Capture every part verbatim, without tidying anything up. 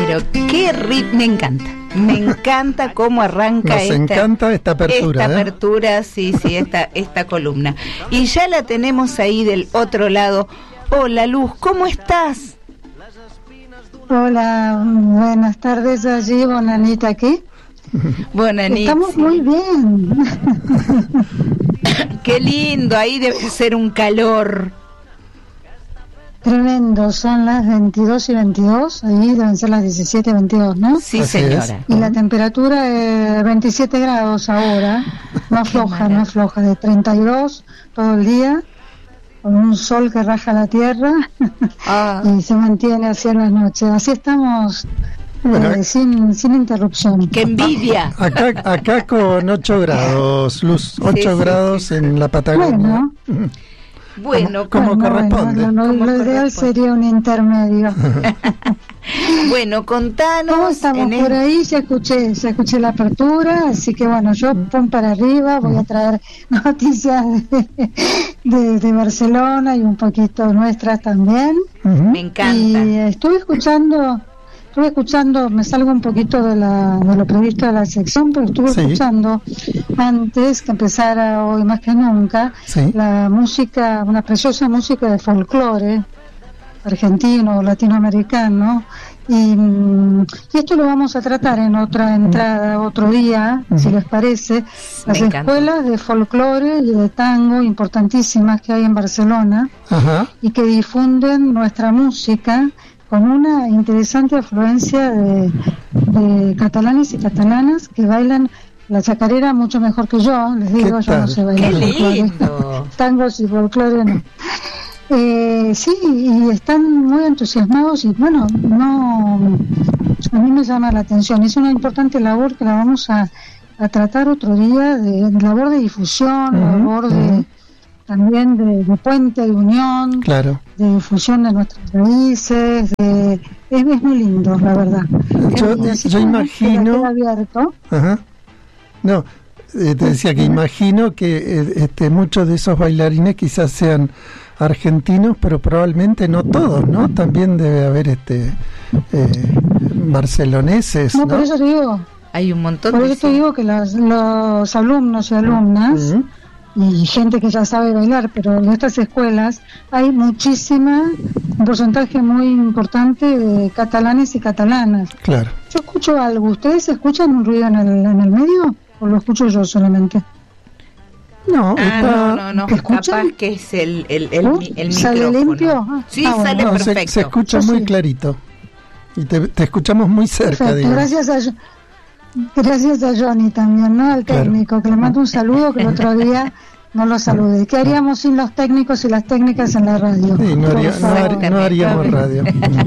Pero qué ritmo, me encanta. Me encanta cómo arranca Nos esta, encanta esta apertura. Esta ¿eh? apertura, sí, sí, esta, esta columna. Y ya la tenemos ahí del otro lado. Hola, Luz, ¿cómo estás? Hola, buenas tardes allí, Bonanita aquí. Bonanita. Estamos muy bien. Qué lindo, ahí debe ser un calor. Tremendo, son las veintidós y veintidós, ahí deben ser las diecisiete y veintidós, ¿no? Sí, Así señora. es. Y la temperatura es veintisiete grados ahora, no afloja, no afloja, de treinta y dos todo el día, con un sol que raja la tierra Ah. y se mantiene hacia las noches. Así estamos, Bueno, eh, sin, sin interrupción. ¡Qué envidia! Acá, acá con ocho grados, Luz, ocho sí, grados sí, sí. en la Patagonia. Bueno. Bueno, Como Bueno, corresponde. bueno, lo, Como lo ideal corresponde. sería un intermedio. bueno, contanos. ¿Cómo estamos en por el- ahí? Ya escuché, ya escuché la apertura, así que bueno, yo pum para arriba, voy a traer noticias de, de, de Barcelona y un poquito nuestras también. Ujú. Me encanta. Y eh, estuve escuchando, estuve escuchando, me salgo un poquito de, la, de lo previsto de la sección, pero estuve Sí. escuchando antes que empezara hoy más que nunca Sí. la música, una preciosa música de folclore argentino, latinoamericano, y, mm, y esto lo vamos a tratar en otra entrada, otro día, Ujú. si les parece, las encanta. escuelas de folclore y de tango importantísimas que hay en Barcelona Ajá. y que difunden nuestra música con una interesante afluencia de, de catalanes y catalanas que bailan la chacarera mucho mejor que yo, les digo, yo no tal? sé bailar ¡Qué folclore. lindo! Tangos y folclore no. Eh, sí, y están muy entusiasmados y bueno, no, a mí me llama la atención, es una importante labor que la vamos a, a tratar otro día, de, de labor de difusión, Ujú, labor de ujú. también de, de puente, de unión, Claro. de difusión de nuestras raíces, de, es, es muy lindo, la verdad. Yo, Y así yo como imagino. queda abierto. Ajá. No, eh, te decía que imagino que eh, este, muchos de esos bailarines quizás sean argentinos, pero probablemente no todos, ¿no? También debe haber este eh, barceloneses, No, ¿no? por eso te digo, Hay un montón por de... eso te digo que las, los alumnos y alumnas Ujú. y gente que ya sabe bailar, pero en estas escuelas hay muchísima, un porcentaje muy importante de catalanes y catalanas. Claro. Yo escucho algo, ¿ustedes escuchan un ruido en el, en el medio o lo escucho yo solamente? No, Ah, está- no, no, no. ¿Escuchan? Capaz que es el, el, el, ¿Uh? mi- el ¿Sale micrófono. limpio? Ah, Sí, ah, bueno. sale no, se, perfecto. se escucha Yo muy sí. clarito. Y te, te escuchamos muy cerca, Perfecto, digamos. gracias a, Jo- gracias a Johnny también, ¿no? Al Claro. técnico, que le mando un saludo, que el otro día no lo saludé. ¿Qué haríamos sin los técnicos y las técnicas en la radio? Sí, no, Por haría- no favor. har- no haríamos radio.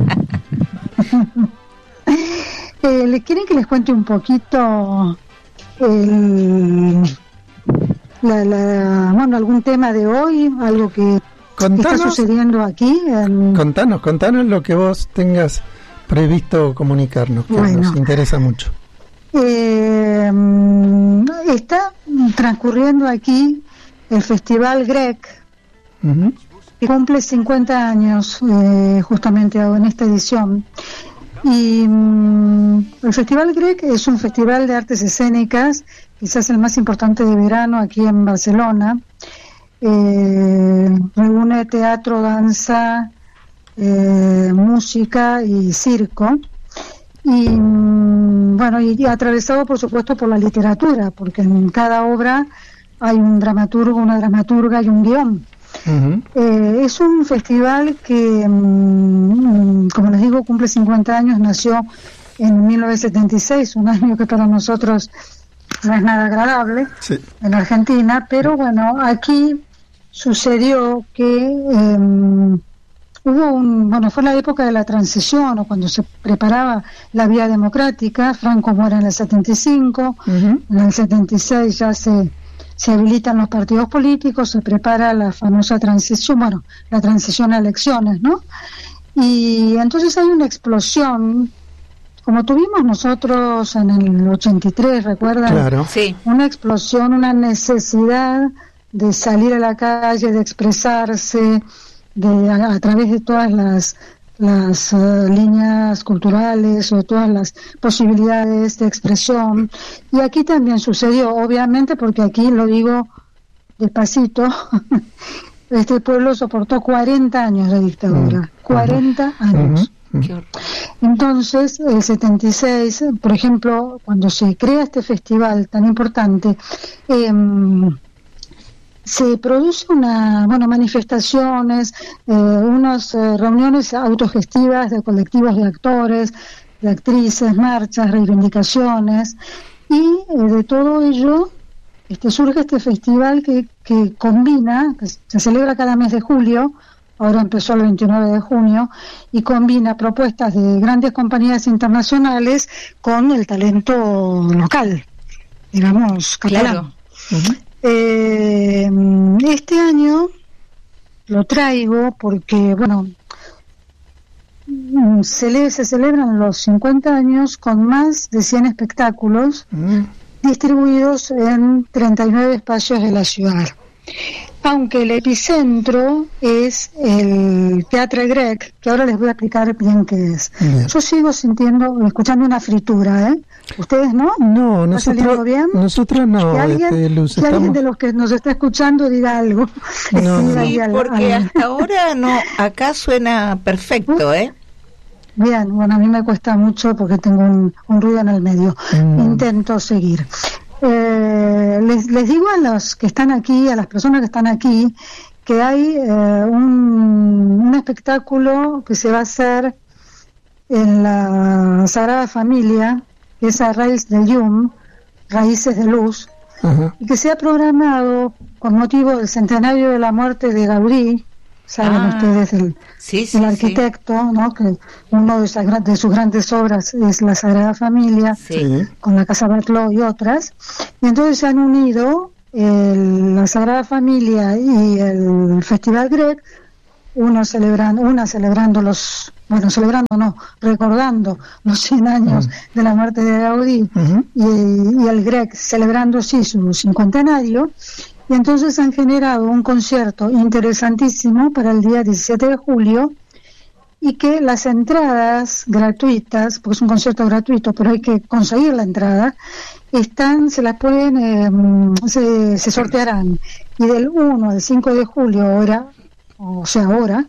Eh, ¿le quieren que les cuente un poquito el, la, la, bueno, algún tema de hoy, algo que está Contanos, sucediendo aquí? En, contanos, contanos lo que vos tengas previsto comunicarnos, que Bueno. nos interesa mucho. eh, está transcurriendo aquí el Festival Grec, Ujú. que cumple cincuenta años eh, justamente en esta edición. Y mm, el Festival Grec es un festival de artes escénicas, quizás el más importante de verano aquí en Barcelona. Eh, reúne teatro, danza, eh, música y circo. Y mm, bueno, y, y atravesado por supuesto por la literatura, porque en cada obra hay un dramaturgo, una dramaturga y un guión. Ujú. Eh, es un festival que, mm, como les digo, cumple cincuenta años, nació en mil novecientos setenta y seis, un año que para nosotros no es nada agradable Sí. en Argentina, pero bueno, aquí sucedió que eh, hubo un, bueno, fue la época de la transición o cuando se preparaba la vía democrática. Franco muere en el setenta y cinco, Ujú. en el setenta y seis ya se se habilitan los partidos políticos, se prepara la famosa transición, bueno, la transición a elecciones, ¿no? Y entonces hay una explosión, como tuvimos nosotros en el ochenta y tres, ¿recuerdan? Claro. Sí. Una explosión, una necesidad de salir a la calle, de expresarse, de a, a través de todas las las uh, líneas culturales o todas las posibilidades de expresión. Y aquí también sucedió, obviamente, porque aquí lo digo despacito, este pueblo soportó cuarenta años de dictadura, uh-huh. cuarenta años. Uh-huh. Entonces, el setenta y seis, por ejemplo, cuando se crea este festival tan importante, eh, se produce una, bueno, manifestaciones, eh, unas eh, reuniones autogestivas de colectivos de actores, de actrices, marchas, reivindicaciones, y eh, de todo ello este, surge este festival que, que combina, que se celebra cada mes de julio, ahora empezó el veintinueve de junio, y combina propuestas de grandes compañías internacionales con el talento local, digamos, catalán. Claro. Uh-huh. Eh, este año lo traigo porque, bueno, se, le, se celebran los cincuenta años con más de cien espectáculos mm. distribuidos en treinta y nueve espacios de la ciudad. Aunque el epicentro es el Teatre Grec, que ahora les voy a explicar bien qué es. Bien. Yo sigo sintiendo, escuchando una fritura, ¿eh? ¿Ustedes no? No, nosotros, bien? nosotros no. Que alguien, este, Luz, que estamos... alguien de los que nos está escuchando diga algo. No, sí, sí, al, porque al... hasta ahora no, acá suena perfecto, ¿eh? Bien, bueno, a mí me cuesta mucho porque tengo un, un ruido en el medio. Mm. Intento seguir. Eh, les, les digo a los que están aquí, a las personas que están aquí, que hay eh, un, un espectáculo que se va a hacer en la Sagrada Familia, que es a raíz de Llum, Raíces de Luz, uh-huh. y que se ha programado con motivo del centenario de la muerte de Gaudí. Saben ah, ustedes el, sí, sí, el arquitecto, sí. ¿no? Que uno de, esas, de sus grandes obras es la Sagrada Familia, sí. con la Casa Bartoló y otras. Y entonces se han unido el, la Sagrada Familia y el Festival Grec, uno celebrando, una celebrando los, bueno, celebrando no, recordando los cien años uh-huh. de la muerte de Gaudí, uh-huh. y, y el Grec celebrando sí su cincuentenario. Y entonces han generado un concierto interesantísimo para el día diecisiete de julio, y que las entradas gratuitas, porque es un concierto gratuito, pero hay que conseguir la entrada, están, se las pueden, eh, se, se sortearán. Y del uno al cinco de julio, ahora, o sea, ahora,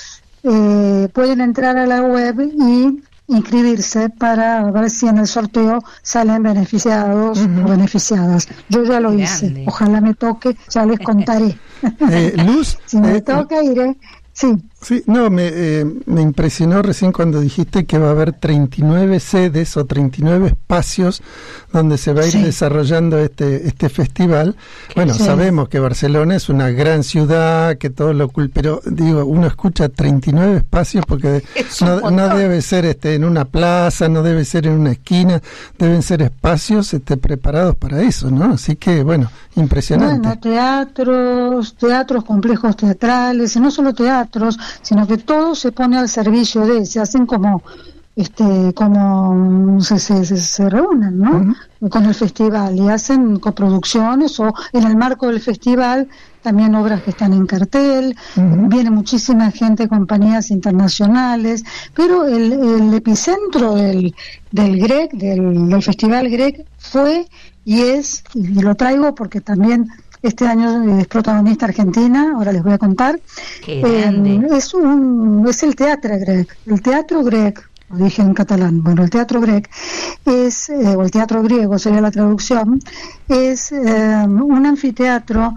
eh, pueden entrar a la web y inscribirse para ver si en el sorteo salen beneficiados uh-huh. o beneficiadas. Yo ya lo hice, Grande. Ojalá me toque, ya les contaré. Eh, Luz, si me eh, toca iré. Sí. Sí, no, me, eh, me impresionó recién cuando dijiste que va a haber treinta y nueve sedes o treinta y nueve espacios donde se va a ir sí. desarrollando este este festival. Bueno, sí. sabemos que Barcelona es una gran ciudad, que todo lo cool, pero digo, uno escucha treinta y nueve espacios porque no, no debe ser este en una plaza, no debe ser en una esquina, deben ser espacios este preparados para eso, ¿no? Así que, bueno, impresionante. Bueno, teatros, teatros, complejos teatrales, y no solo teatros, sino que todo se pone al servicio de, se hacen como, este, como se, se, se, se reúnen, ¿no? Uh-huh. Con el festival, y hacen coproducciones, o en el marco del festival también obras que están en cartel, uh-huh. viene muchísima gente, compañías internacionales, pero el, el epicentro del, del Grec, del, del festival Grec, fue y es, y lo traigo porque también este año es protagonista Argentina, ahora les voy a contar. Eh, es un es el Teatre Grec, el Teatro Grec, lo dije en catalán, bueno, el Teatro Grec es, eh, o el teatro griego sería la traducción, es eh, un anfiteatro,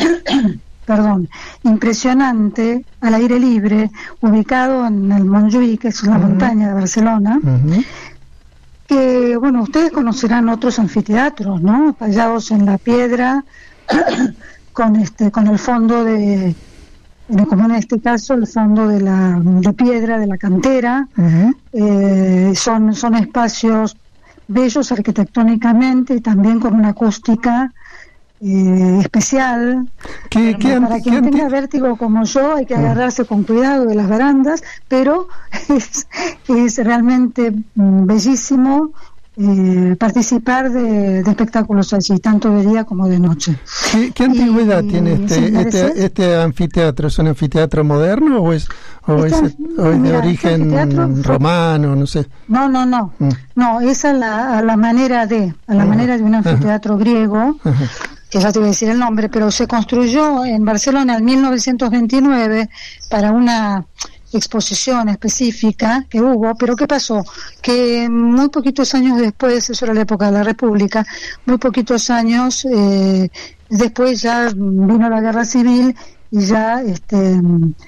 perdón, impresionante, al aire libre, ubicado en el Montjuïc, que es una uh-huh. montaña de Barcelona, uh-huh. que, bueno, ustedes conocerán otros anfiteatros, ¿no? Tallados en la piedra, con este con el fondo de, como en este caso el fondo de la de piedra de la cantera. Uh-huh. eh, son son espacios bellos arquitectónicamente y también con una acústica eh, especial. ¿Qué, qué para anti, quien qué tenga anti... vértigo como yo hay que agarrarse uh-huh. con cuidado de las barandas, pero es, es realmente mm, bellísimo. eh, participar de, de espectáculos allí, tanto de día como de noche. ¿Qué, qué antigüedad y, tiene este, sí, este, este anfiteatro? ¿Es un anfiteatro moderno o es, o Este, es, o es de mira, origen este romano? No sé. No, no, no. Mm. No, es a la, a la manera de, a la Ajá. manera de un anfiteatro Ajá. griego, Ajá. que ya te voy a decir el nombre, pero se construyó en Barcelona en mil novecientos veintinueve para una exposición específica que hubo, pero ¿qué pasó? Que muy poquitos años después, eso era la época de la República, muy poquitos años eh, después ya vino la guerra civil y ya este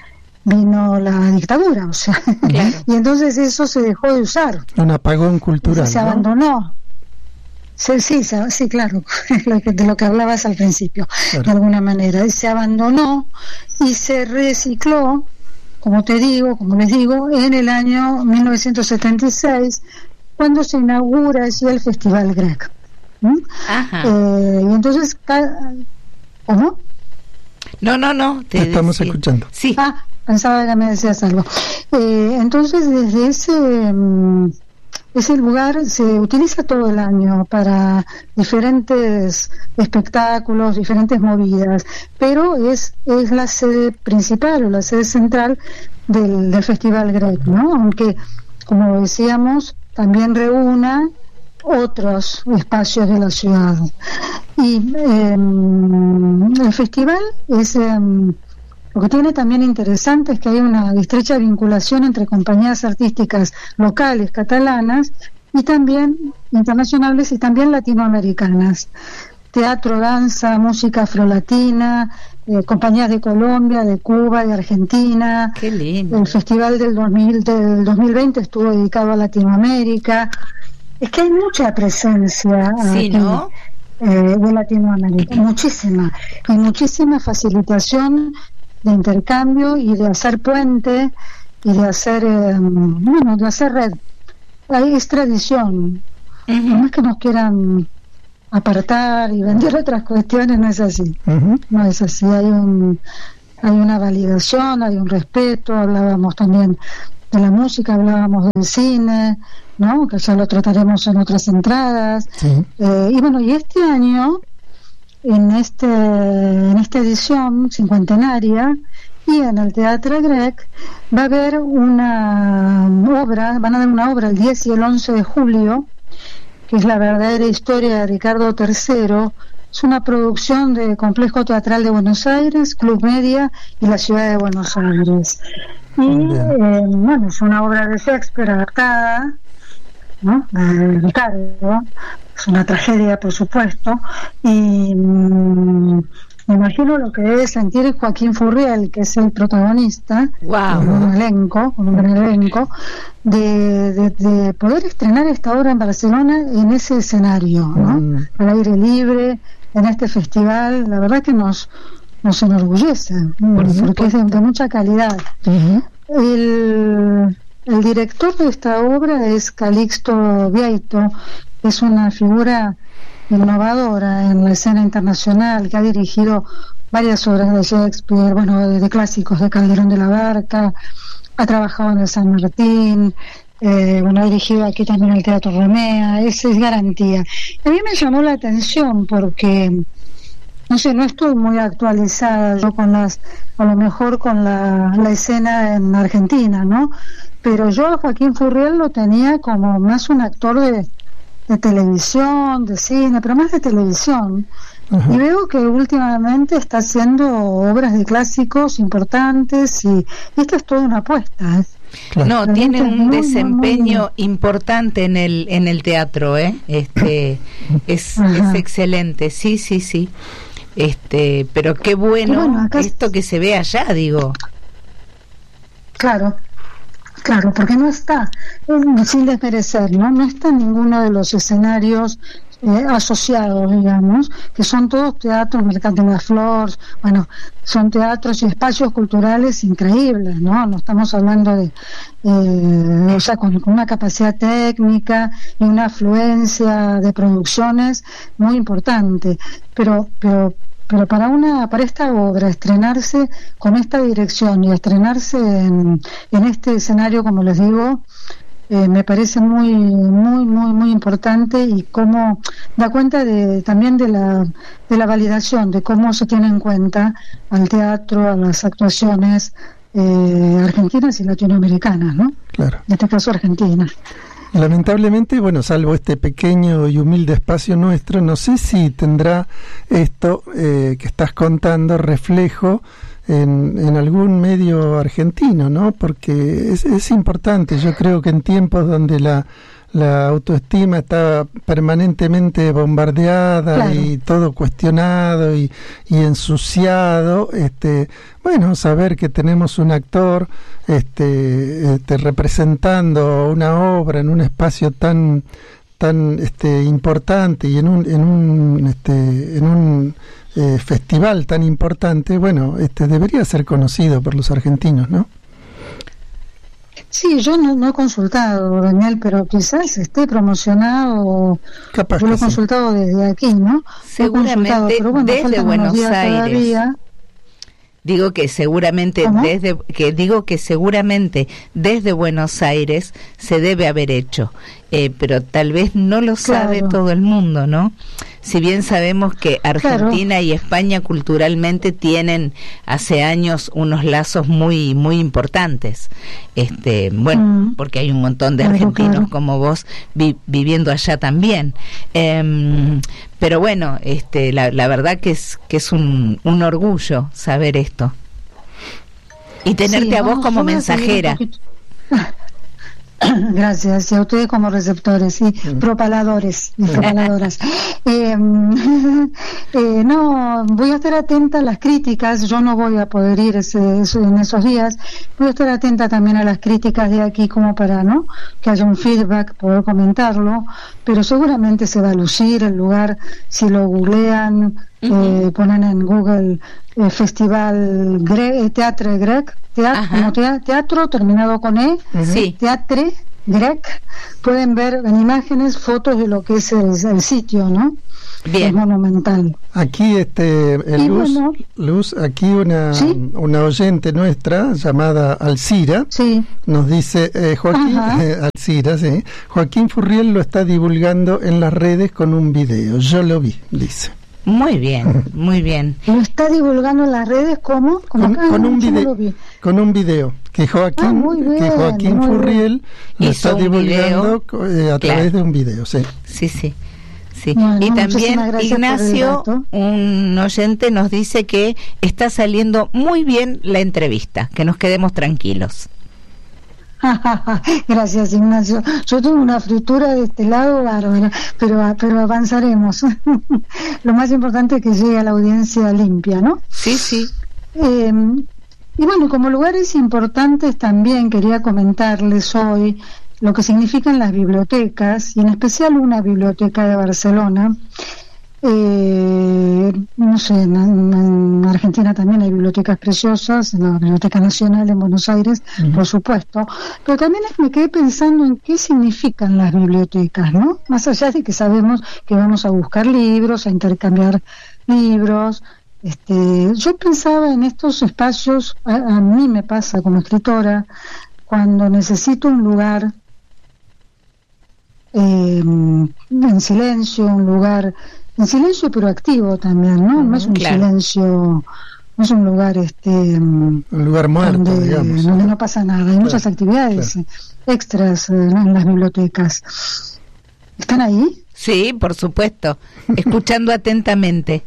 vino la dictadura, o sea, Claro. y entonces eso se dejó de usar. Un apagón cultural. Se ¿no? abandonó. Sí, sí, sí, claro, lo que- de lo que hablabas al principio, Claro. de alguna manera. Y se abandonó y se recicló, como te digo, como les digo, en el año mil novecientos setenta y seis, cuando se inaugura allí el Festival Grec. ¿Mm? Ajá. Eh, y entonces, ca- ¿cómo? No, no, no. Te Estamos decía. escuchando. Sí. Ah, pensaba que me decías algo. Eh, entonces, desde ese, mm, ese lugar se utiliza todo el año para diferentes espectáculos, diferentes movidas, pero es, es la sede principal o la sede central del, del Festival Grec, ¿no? Aunque, como decíamos, también reúna otros espacios de la ciudad. Y eh, el festival es... eh, lo que tiene también interesante es que hay una estrecha vinculación entre compañías artísticas locales catalanas y también internacionales y también latinoamericanas. Teatro, danza, música afrolatina, eh, compañías de Colombia, de Cuba, de Argentina. Qué lindo. El festival del, dos mil, del dos mil veinte estuvo dedicado a Latinoamérica. Es que hay mucha presencia Sí, aquí, ¿no? eh, de Latinoamérica, muchísima. Y muchísima facilitación de intercambio y de hacer puente y de hacer, eh, bueno, de hacer red. Ahí es tradición. No es que nos quieran apartar y vender otras cuestiones, no es así. Ujú. No es así. Hay un, hay una validación, hay un respeto. Hablábamos también de la música, hablábamos del cine, ¿no? Que ya lo trataremos en otras entradas. Sí. Eh, y bueno, y este año, en este en esta edición cincuentenaria y en el Teatro Grec va a haber una obra, van a dar una obra el diez y el once de julio, que es la verdadera historia de Ricardo tercero. Es una producción de Complejo Teatral de Buenos Aires, Club Media y la Ciudad de Buenos Aires. Y eh, bueno, es una obra de Shakespeare adaptada, ¿no? De Ricardo. Es una tragedia, por supuesto, y mmm, me imagino lo que debe sentir Joaquín Furriel, que es el protagonista, Wow. con un elenco, con un gran elenco, de, de, de poder estrenar esta obra en Barcelona en ese escenario, ¿no? Mm. Al aire libre, en este festival. La verdad que nos, nos enorgullece, porque es de, de mucha calidad. Ujú. El, el director de esta obra es Calixto Vieito, que es una figura innovadora en la escena internacional, que ha dirigido varias obras de Shakespeare, bueno, de, de clásicos de Calderón de la Barca, ha trabajado en el San Martín, eh, bueno, ha dirigido aquí también el Teatro Romea, esa es garantía. A mí me llamó la atención porque, no sé, no estoy muy actualizada yo con las, a lo mejor con la, la escena en Argentina, ¿no? Pero yo a Joaquín Furriel lo tenía como más un actor de, de televisión, de cine, pero más de televisión. Ajá. Y veo que últimamente está haciendo obras de clásicos importantes y, y esta es toda una apuesta, ¿eh? Claro. No, Realmente tiene es un muy, muy, desempeño muy importante en el en el teatro, ¿eh? Este es, Ajá. es excelente, sí, sí, sí. Este, pero qué bueno, Y bueno, acá- esto que se ve allá, digo. Claro, claro, porque no está, eh, sin desmerecer, ¿no? No está en ninguno de los escenarios eh, asociados, digamos, que son todos teatros, Mercat de las Flores, bueno, son teatros y espacios culturales increíbles, ¿no? No estamos hablando de, eh, o sea, con, con una capacidad técnica y una afluencia de producciones muy importante, pero, pero pero para una para esta obra estrenarse con esta dirección y estrenarse en, en este escenario, como les digo, eh, me parece muy, muy, muy, muy importante, y cómo da cuenta de, también de la, de la validación, de cómo se tiene en cuenta al teatro, a las actuaciones eh, argentinas y latinoamericanas, ¿no? Claro. En este caso Argentina. Lamentablemente, bueno, salvo este pequeño y humilde espacio nuestro, no sé si tendrá esto eh, que estás contando reflejo en, en algún medio argentino, ¿no? Porque es, es importante. Yo creo que en tiempos donde la, la autoestima está permanentemente bombardeada, claro, y todo cuestionado y, y ensuciado, este, bueno, saber que tenemos un actor este, este representando una obra en un espacio tan tan este importante y en un en un este en un eh, festival tan importante, bueno, este debería ser conocido por los argentinos, ¿no? Sí, yo no, no he consultado, Daniel, pero quizás esté promocionado. Capaz yo lo he sí. consultado desde aquí, ¿no? Seguramente pero bueno, desde Buenos Aires. Todavía. Digo que seguramente ¿Cómo? desde que digo que seguramente desde Buenos Aires se debe haber hecho, eh, pero tal vez no lo sabe Claro. todo el mundo, ¿no? Si bien sabemos que Argentina Claro. y España culturalmente tienen hace años unos lazos muy muy importantes, este, bueno, Mm. porque hay un montón de Claro, argentinos claro. como vos vi, viviendo allá también. Eh, pero bueno, este, la, la verdad que es que es un, un orgullo saber esto y tenerte Sí, a vos vamos- como vamos a seguir un mensajera. poquito. Gracias, y a ustedes como receptores y Mm. propaladores y propaladoras. eh, eh, no, voy a estar atenta a las críticas. Yo no voy a poder ir ese, ese- en esos días. Voy a estar atenta también a las críticas de aquí, como para no que haya un feedback, poder comentarlo. Pero seguramente se va a lucir el lugar si lo googlean, Ujú. eh, ponen en Google eh, Festival Gre Teatre Grec, teat Ajá. como tea- teatro terminado con E. Sí. Teatre Grec, pueden ver en imágenes fotos de lo que es el, el sitio, ¿no? Bien. Es monumental. Aquí, este, eh, Y Luz, bueno. Luz, aquí una, ¿Sí? una oyente nuestra llamada Alcira Sí, nos dice, eh, Joaquín, Ajá. eh, Alcira, sí, Joaquín Furriel lo está divulgando en las redes con un video, yo lo vi, dice. Muy bien, muy bien. lo está divulgando en las redes, ¿cómo? ¿Cómo? Con, Ah, con no, un yo no video, lo vi. con un video que Joaquín, Ah, muy bien, que Joaquín muy bien. Furriel lo Hizo está un divulgando video, co- eh, a claro. través de un video, sí. Sí, sí. Sí. Bueno, y también muchísimas gracias por el Ignacio, dato. un oyente, nos dice que está saliendo muy bien la entrevista, que nos quedemos tranquilos. Gracias, Ignacio. Yo tengo una fritura de este lado bárbara, pero, pero avanzaremos. Lo más importante es que llegue a la audiencia limpia, ¿no? Sí, sí. Eh, y bueno, como lugares importantes también quería comentarles hoy lo que significan las bibliotecas, y en especial una biblioteca de Barcelona. Eh, no sé, en, en Argentina también hay bibliotecas preciosas, la Biblioteca Nacional en Buenos Aires, uh-huh. por supuesto, pero también me quedé pensando en qué significan las bibliotecas, ¿no? Más allá de que sabemos que vamos a buscar libros, a intercambiar libros. Este, yo pensaba en estos espacios, a, a mí me pasa como escritora, cuando necesito un lugar eh, en silencio, un lugar en silencio pero activo también, ¿no? No es un claro. silencio, no es un lugar este un lugar muerto, donde, digamos, donde no pasa nada, hay claro, muchas actividades claro. extras eh, en las bibliotecas. ¿Están ahí? Sí, por supuesto, escuchando atentamente.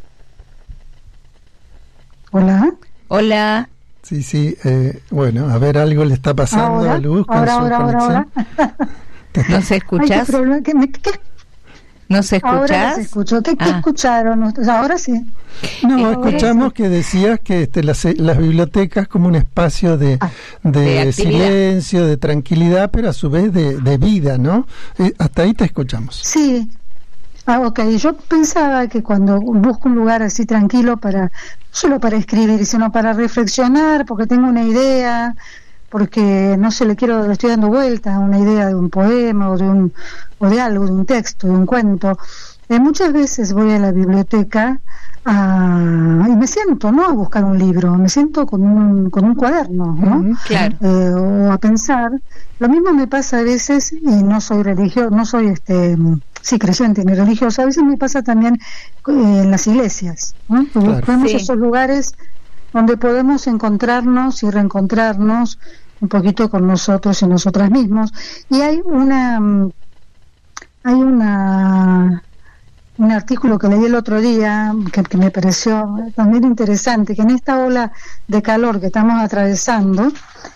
Hola. Hola. Sí, sí, eh, bueno, a ver, algo le está pasando ahora, a Luz con ahora, su ahora, conexión. ahora, ahora. ¿Nos escuchás? Ay, qué ¿Qué, me, qué? ¿Nos escuchás? Ahora les escucho. ¿Qué, qué ah. escucharon? Ahora sí. No, escuchamos que decías que este, las, las bibliotecas como un espacio de, ah, de, de silencio, de tranquilidad, pero a su vez de, de vida, ¿no? Eh, hasta ahí te escuchamos. Sí. Ah, ok. Yo pensaba que cuando busco un lugar así tranquilo para, no solo para escribir, sino para reflexionar, porque tengo una idea, porque no sé, le quiero, le estoy dando vuelta a una idea de un poema o de un o de algo, de un texto, de un cuento, Eh, muchas veces voy a la biblioteca a, y me siento, ¿no?, a buscar un libro, me siento con un, con un cuaderno, ¿no? Uh-huh, claro. Eh, o a pensar. Lo mismo me pasa a veces, y no soy religioso, no soy este sí creyente ni religiosa, a veces me pasa también eh, en las iglesias, ¿no? Claro. Buscamos Sí. esos lugares donde podemos encontrarnos y reencontrarnos un poquito con nosotros y nosotras mismos. Y hay una hay una un artículo que leí el otro día que, que me pareció también interesante, que en esta ola de calor que estamos atravesando,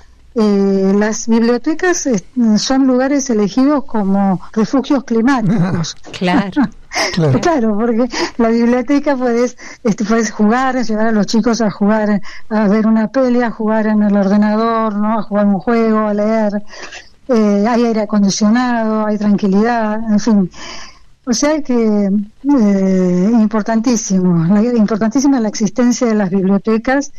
eh, las bibliotecas eh, son lugares elegidos como refugios climáticos. Claro. Claro. Claro, porque la biblioteca puedes, este, puedes jugar, llevar a los chicos a jugar, a ver una peli, a jugar en el ordenador, ¿no?, a jugar un juego, a leer. Eh, hay aire acondicionado, hay tranquilidad, en fin. O sea que eh, importantísimo, la, importantísima la existencia de las bibliotecas.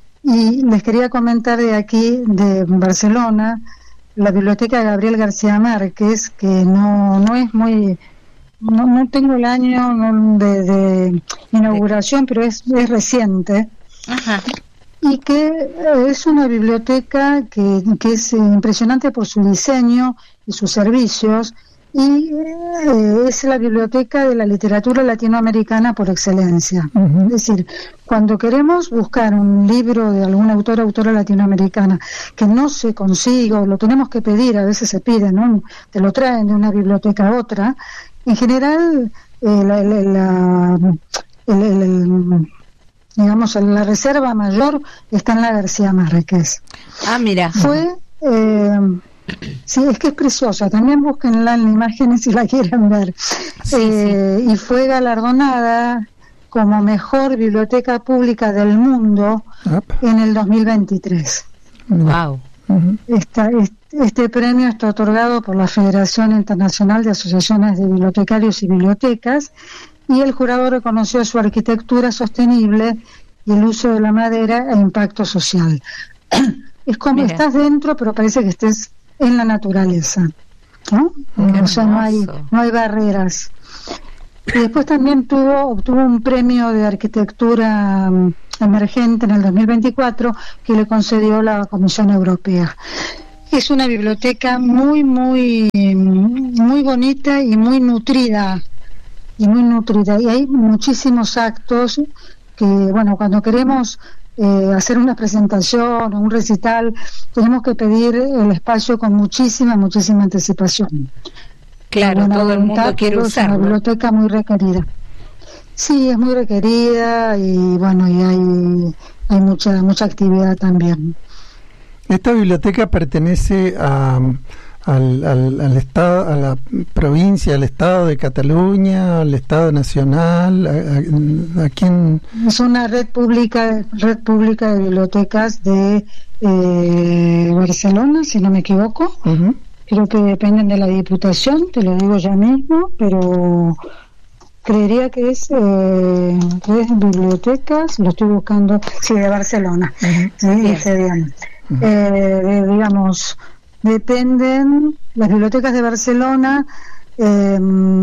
Y les quería comentar de aquí, de Barcelona, la biblioteca Gabriel García Márquez, que no, no es muy... No, no tengo el año no, de, de inauguración, pero es, es reciente. Ajá. Y que eh, es una biblioteca que, que es eh, impresionante por su diseño y sus servicios, y eh, es la biblioteca de la literatura latinoamericana por excelencia. Uh-huh. Es decir, cuando queremos buscar un libro de algún autor o autora latinoamericana que no se consiga, o lo tenemos que pedir, a veces se pide, ¿no?, te lo traen de una biblioteca a otra, en general eh, la, la, la, el, el, el, digamos, la reserva mayor está en la García Márquez. Ah, mira. Fue... Eh, sí, es que es preciosa, también búsquenla en imágenes si la quieren ver. Sí, eh, sí. Y fue galardonada como mejor biblioteca pública del mundo Apa. en el dos mil veintitrés. Wow. Uh-huh. Esta, este, este premio está otorgado por la Federación Internacional de Asociaciones de Bibliotecarios y Bibliotecas, y el jurado reconoció su arquitectura sostenible y el uso de la madera e impacto social. Es como Mira. Estás dentro, pero parece que estés en la naturaleza, ¿no? Qué O sea, no hay, hermoso. no hay barreras. Y después también tuvo, obtuvo un premio de arquitectura um, emergente en el dos mil veinticuatro que le concedió la Comisión Europea. Es una biblioteca muy, muy, muy bonita y muy nutrida, y muy nutrida. Y hay muchísimos actos que, bueno, cuando queremos Eh, hacer una presentación o un recital, tenemos que pedir el espacio con muchísima, muchísima anticipación. Claro, Buena todo el voluntad, mundo quiere pero es una usarlo. biblioteca muy requerida. Sí, es muy requerida y bueno, y hay, hay mucha, mucha actividad también. Esta biblioteca pertenece a, al, al, al estado, a la provincia, al estado de Cataluña, al estado nacional, a, a, a quién. Es una red pública, red pública de bibliotecas de eh, Barcelona, si no me equivoco. Uh-huh. Creo que dependen de la Diputación, te lo digo ya mismo, pero creería que es eh, red bibliotecas, lo estoy buscando, sí, de Barcelona. Uh-huh. Sí, dice bien. Uh-huh. Eh, de, digamos, dependen las bibliotecas de Barcelona, eh,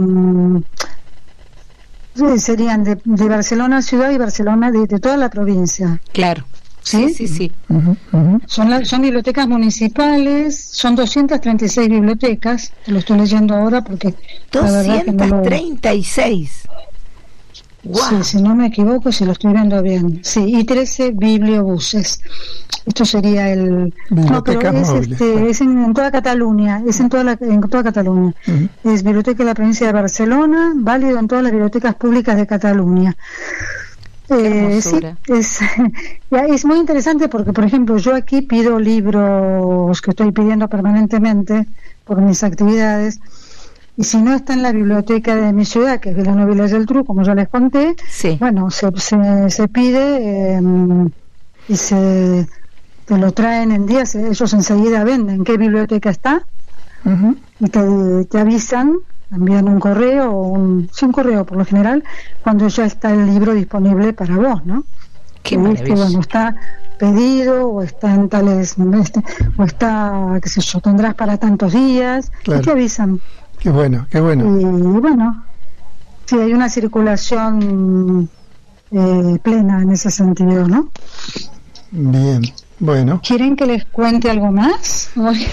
serían de, de Barcelona ciudad y Barcelona de, de toda la provincia. Claro. Sí, sí, sí. Uh-huh, uh-huh. Son, la, son bibliotecas municipales, son doscientas treinta y seis bibliotecas, te lo estoy leyendo ahora porque doscientas treinta y seis. Wow. Sí, si no me equivoco, si lo estoy viendo bien. Sí, y trece bibliobuses. Esto sería el... No, pero es, este, es en, en toda Cataluña, es en toda, la, en toda Cataluña. Uh-huh. Es biblioteca de la provincia de Barcelona, válido en todas las bibliotecas públicas de Cataluña. Eh, sí, es, es muy interesante porque, por ejemplo, yo aquí pido libros que estoy pidiendo permanentemente por mis actividades, y si no está en la biblioteca de mi ciudad, que es Vilanova i la Geltrú, como ya les conté, sí. bueno, se, se, se pide eh, y se te lo traen en días, ellos enseguida venden qué biblioteca está, uh-huh. y te, te avisan, envían un correo, o un, sí, un correo por lo general, cuando ya está el libro disponible para vos, ¿no? Qué maravilloso. Que, bueno, está pedido, o está en tales, este, o está, qué sé yo, tendrás para tantos días, claro. Y te avisan. Qué bueno, qué bueno. Y bueno, Sí, hay una circulación eh, plena en ese sentido, ¿no? Bien, bueno. ¿Quieren que les cuente algo más?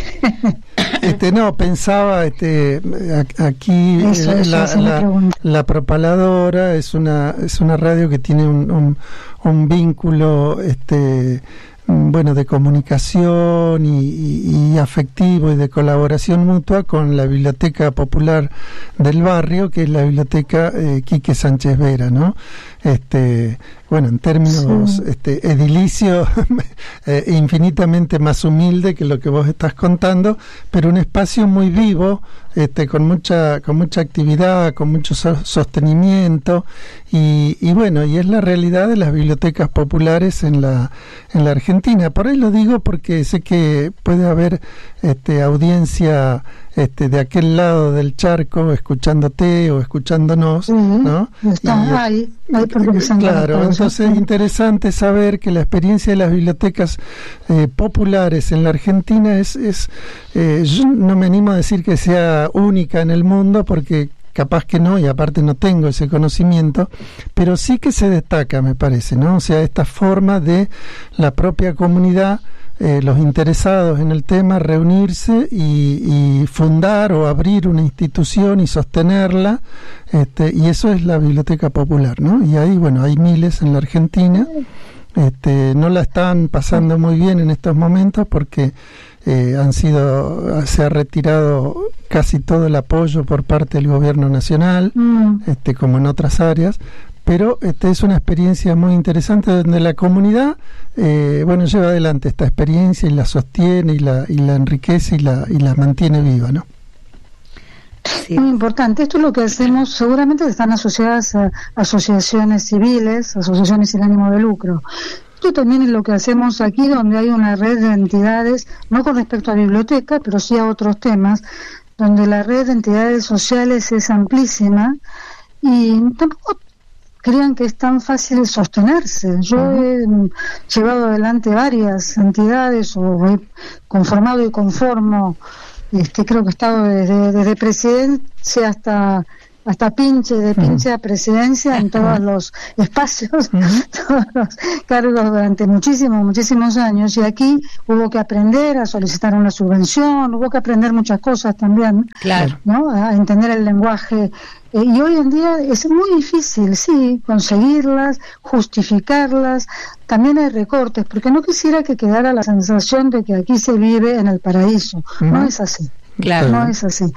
Este, no, pensaba, este, aquí eso, eh, eso, la, la, la Propaladora es una es una radio que tiene un, un, un vínculo, este, bueno, de comunicación y, y, y afectivo y de colaboración mutua con la Biblioteca Popular del barrio, que es la Biblioteca eh, Quique Sánchez Vera, ¿no? Este, bueno, en términos sí. este, edilicios, eh, infinitamente más humilde que lo que vos estás contando, pero un espacio muy vivo, este, con mucha con mucha actividad, con mucho so- sostenimiento y, y bueno, y es la realidad de las bibliotecas populares en la en la Argentina. Por ahí lo digo porque sé que puede haber este, audiencia este, de aquel lado del charco escuchándote o escuchándonos, uh-huh. ¿no? Están y, ahí, ahí claro, entonces es interesante saber que la experiencia de las bibliotecas eh, populares en la Argentina es, es eh, yo no me animo a decir que sea única en el mundo porque capaz que no, y aparte no tengo ese conocimiento, pero sí que se destaca, me parece, ¿no? O sea, esta forma de la propia comunidad, eh, los interesados en el tema, reunirse y, y fundar o abrir una institución y sostenerla, este, y eso es la Biblioteca Popular, ¿no? Y ahí, bueno, hay miles en la Argentina, este, no la están pasando muy bien en estos momentos porque Eh, han sido se ha retirado casi todo el apoyo por parte del gobierno nacional, mm. este como en otras áreas, pero este es una experiencia muy interesante donde la comunidad eh, bueno lleva adelante esta experiencia y la sostiene y la y la enriquece y la y la mantiene viva, ¿no? Sí. Muy importante. Esto es lo que hacemos. Seguramente están asociadas a asociaciones civiles, asociaciones sin ánimo de lucro. Esto también es lo que hacemos aquí, donde hay una red de entidades, no con respecto a biblioteca, pero sí a otros temas, donde la red de entidades sociales es amplísima y tampoco crean que es tan fácil sostenerse. Yo uh-huh. he llevado adelante varias entidades o he conformado y conformo, este, creo que he estado desde, desde presidencia hasta... hasta pinche, de pinche a presidencia en todos los espacios, uh-huh. todos los cargos durante muchísimos, muchísimos años, y aquí hubo que aprender a solicitar una subvención, hubo que aprender muchas cosas también, claro, ¿no? A entender el lenguaje, eh, y hoy en día es muy difícil, sí, conseguirlas, justificarlas, también hay recortes, porque no quisiera que quedara la sensación de que aquí se vive en el paraíso, uh-huh. no es así. Claro. No es así.